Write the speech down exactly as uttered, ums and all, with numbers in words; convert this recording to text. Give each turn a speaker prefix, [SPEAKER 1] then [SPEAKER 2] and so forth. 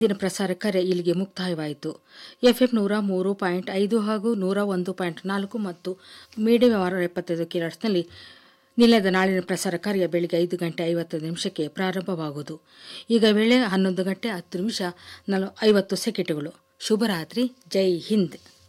[SPEAKER 1] ದಿನ ಪ್ರಸಾರ ಕಾರ್ಯ ಇಲ್ಲಿಗೆ ಮುಕ್ತಾಯವಾಯಿತು. ಎಫ್ಎಂ ನೂರ ಮೂರು ಪಾಯಿಂಟ್ ಐದು ಹಾಗೂ ನೂರ ಒಂದು ಪಾಯಿಂಟ್ ನಾಲ್ಕು ಮತ್ತು ಮೀಡಿಯಂ ಆರು ಎಪ್ಪತ್ತೈದು ಕಿಲೋಹರ್ಟ್ಸ್ನಲ್ಲಿ ನಿಲಯದ ನಾಳಿನ ಪ್ರಸಾರ ಕಾರ್ಯ ಬೆಳಿಗ್ಗೆ ಐದು ಗಂಟೆ ಐವತ್ತೈದು ನಿಮಿಷಕ್ಕೆ ಪ್ರಾರಂಭವಾಗುವುದು. ಈಗ ವೇಳೆ ಹನ್ನೊಂದು ಗಂಟೆ ಹತ್ತು ನಿಮಿಷ ನಲ ಐವತ್ತು ಸೆಕೆಂಡುಗಳು. ಶುಭರಾತ್ರಿ. ಜೈ ಹಿಂದ್.